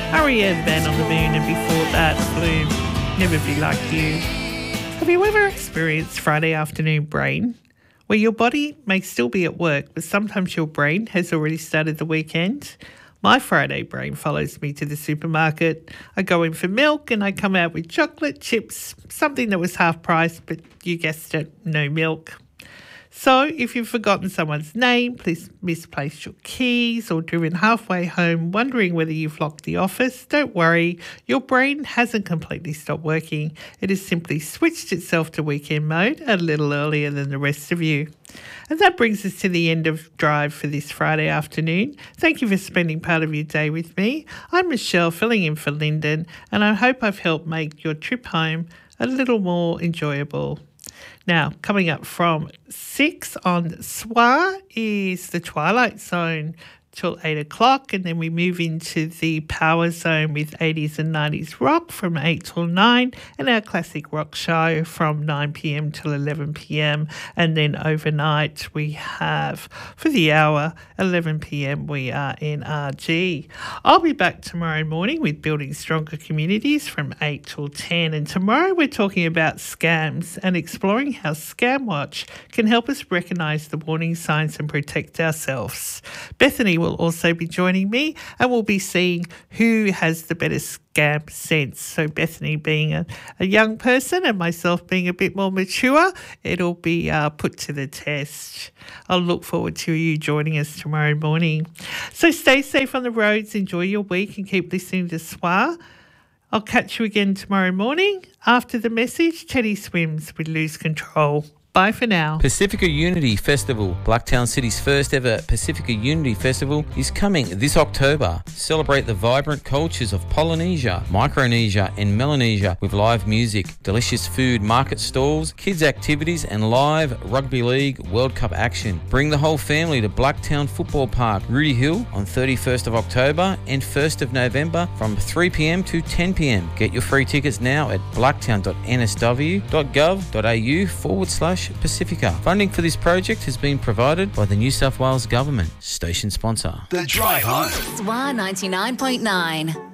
R.E.M. Man on the Moon, and before that, Flume, Never Be Like You. Have you ever experienced Friday afternoon brain, where your body may still be at work, but sometimes your brain has already started the weekend? My Friday brain follows me to the supermarket. I go in for milk and I come out with chocolate, chips, something that was half price, but you guessed it, no milk. So if you've forgotten someone's name, please misplaced your keys, or driven halfway home wondering whether you've locked the office, don't worry, your brain hasn't completely stopped working. It has simply switched itself to weekend mode a little earlier than the rest of you. And that brings us to the end of Drive for this Friday afternoon. Thank you for spending part of your day with me. I'm Michelle, filling in for Lyndon, and I hope I've helped make your trip home a little more enjoyable. Now, coming up from 6 on SWA is the Twilight Zone till 8 o'clock, and then we move into the Power Zone with 80s and 90s rock from 8 till 9, and our classic rock show from 9 p.m. till 11 p.m. And then overnight we have, for the hour, 11 p.m. we are in RG. I'll be back tomorrow morning with Building Stronger Communities from 8 till 10, and tomorrow we're talking about scams and exploring how ScamWatch can help us recognise the warning signs and protect ourselves. Bethany will also be joining me, and we'll be seeing who has the better scam sense. So Bethany being a young person and myself being a bit more mature, it'll be put to the test. I'll look forward to you joining us tomorrow morning. So stay safe on the roads, enjoy your week, and keep listening to SWA. I'll catch you again tomorrow morning. After the message, Teddy Swims with Lose Control. Bye for now. Pacifica Unity Festival, Blacktown City's first ever Pacifica Unity Festival, is coming this October. Celebrate the vibrant cultures of Polynesia, Micronesia and Melanesia with live music, delicious food, market stalls, kids activities and live Rugby League World Cup action. Bring the whole family to Blacktown Football Park, Rudy Hill on 31st of October and 1st of November from 3 p.m. to 10 p.m. Get your free tickets now at blacktown.nsw.gov.au/Pacifica. Funding for this project has been provided by the New South Wales Government. Station sponsor. The Drive Home. SWA 99.9.